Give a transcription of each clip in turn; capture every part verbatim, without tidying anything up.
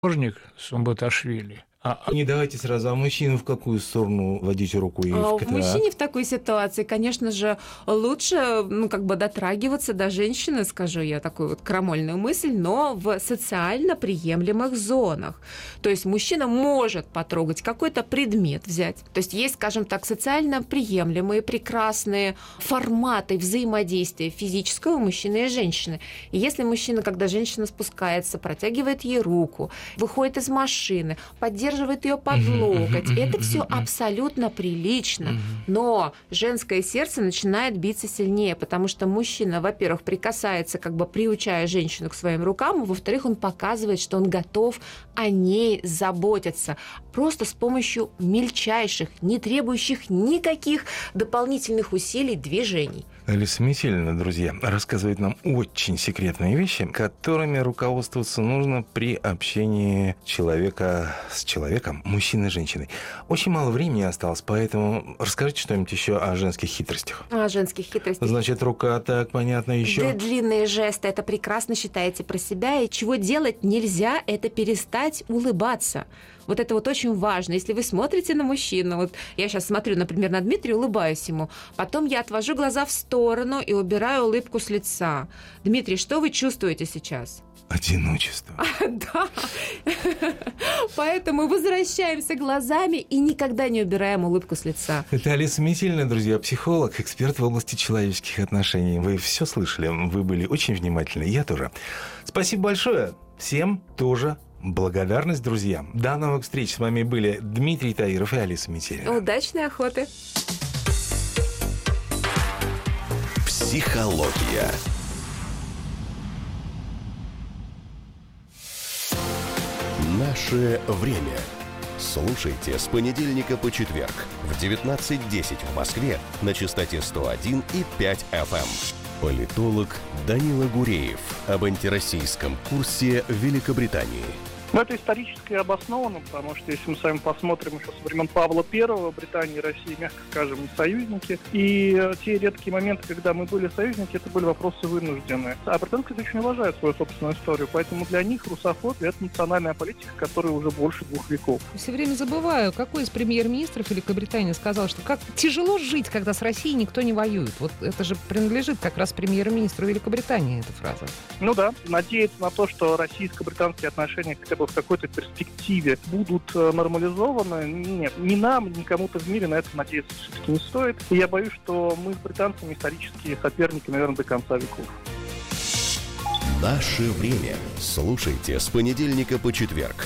художник Сумбаташвили. А не давайте сразу, а мужчину в какую сторону водить руку? И а, в... в мужчине в такой ситуации, конечно же, лучше, ну, как бы дотрагиваться до женщины, скажу я такую вот крамольную мысль, но в социально приемлемых зонах. То есть мужчина может потрогать какой-то предмет, взять. То есть есть, скажем так, социально приемлемые, прекрасные форматы взаимодействия физического мужчины и женщины. И если мужчина, когда женщина спускается, протягивает ей руку, выходит из машины, поддерживает поддерживает ее под локоть. Это все абсолютно прилично. Но женское сердце начинает биться сильнее, потому что мужчина, во-первых, прикасается, как бы приучая женщину к своим рукам, а во-вторых, он показывает, что он готов о ней заботиться. Просто с помощью мельчайших, не требующих никаких дополнительных усилий движений. Алиса Метелина, друзья, рассказывает нам очень секретные вещи, которыми руководствоваться нужно при общении человека с человеком, мужчины и женщиной. Очень мало времени осталось, поэтому расскажите что-нибудь еще о женских хитростях. О женских хитростях. Значит, рука, так, понятно, еще. Длинные жесты, это прекрасно считаете про себя, и чего делать нельзя, это перестать улыбаться. Вот это вот очень важно. Если вы смотрите на мужчину, вот я сейчас смотрю, например, на Дмитрия, улыбаюсь ему, потом я отвожу глаза в сторону и убираю улыбку с лица. Дмитрий, что вы чувствуете сейчас? Одиночество. Да. Поэтому возвращаемся глазами и никогда не убираем улыбку с лица. Это Алиса Метелина, друзья, психолог, эксперт в области человеческих отношений. Вы все слышали, вы были очень внимательны, я тоже. Спасибо большое. Всем тоже благодарность, друзья. До новых встреч. С вами были Дмитрий Таиров и Алиса Метелина. Удачной охоты. Психология. Наше время. Слушайте с понедельника по четверг в девятнадцать десять в Москве на частоте сто один и пять эф эм. Политолог Данила Гуреев об антироссийском курсе Великобритании. Но это исторически обосновано, потому что если мы с вами посмотрим еще со времен Павла Первого, Британия и Россия, мягко скажем, не союзники. И те редкие моменты, когда мы были союзники, это были вопросы вынужденные. А британцы очень уважают свою собственную историю, поэтому для них русофобия – это национальная политика, которая уже больше двух веков. Все время забываю, какой из премьер-министров Великобритании сказал, что как тяжело жить, когда с Россией никто не воюет. Вот это же принадлежит как раз премьер-министру Великобритании, эта фраза. Ну да, надеяться на то, что российско-британские отношения хотя бы в какой-то перспективе будут нормализованы. Нет, ни нам, ни кому-то в мире на это надеяться все-таки не стоит. И я боюсь, что мы с британцами исторические соперники, наверное, до конца веков. Наше время. Слушайте с понедельника по четверг.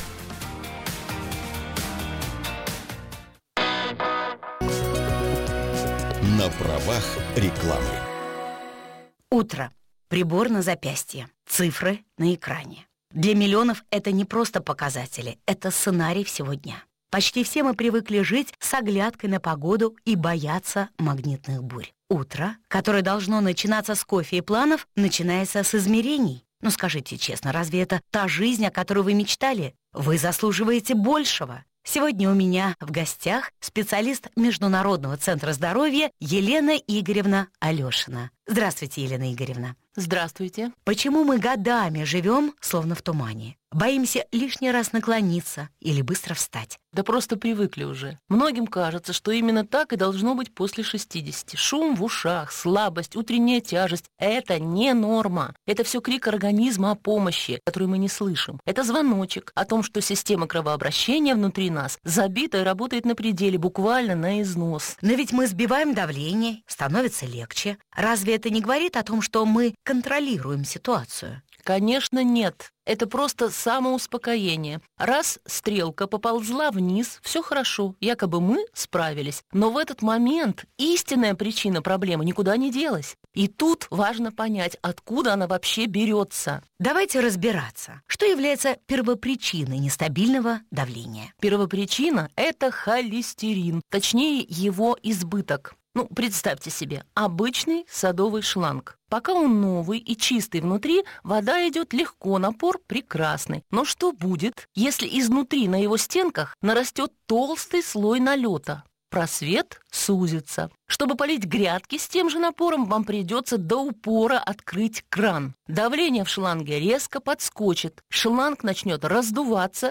На правах рекламы. Утро. Прибор на запястье. Цифры на экране. Для миллионов это не просто показатели, это сценарий всего дня. Почти все мы привыкли жить с оглядкой на погоду и бояться магнитных бурь. Утро, которое должно начинаться с кофе и планов, начинается с измерений. Ну скажите честно, разве это та жизнь, о которой вы мечтали? Вы заслуживаете большего. Сегодня у меня в гостях специалист Международного центра здоровья Елена Игоревна Алешина. Здравствуйте, Елена Игоревна. Здравствуйте. Почему мы годами живем, словно в тумане? Боимся лишний раз наклониться или быстро встать? Да просто привыкли уже. Многим кажется, что именно так и должно быть после шестидесяти. Шум в ушах, слабость, утренняя тяжесть – это не норма. Это все крик организма о помощи, который мы не слышим. Это звоночек о том, что система кровообращения внутри нас забита и работает на пределе, буквально на износ. Но ведь мы сбиваем давление, становится легче. Разве это не говорит о том, что мы контролируем ситуацию? Конечно, нет. Это просто самоуспокоение. Раз стрелка поползла вниз, все хорошо, якобы мы справились. Но в этот момент истинная причина проблемы никуда не делась. И тут важно понять, откуда она вообще берется. Давайте разбираться, что является первопричиной нестабильного давления. Первопричина – это холестерин, точнее его избыток. Ну, представьте себе, обычный садовый шланг. Пока он новый и чистый внутри, вода идет легко, напор прекрасный. Но что будет, если изнутри на его стенках нарастет толстый слой налета? Просвет сузится. Чтобы полить грядки с тем же напором, вам придется до упора открыть кран. Давление в шланге резко подскочит. Шланг начнет раздуваться,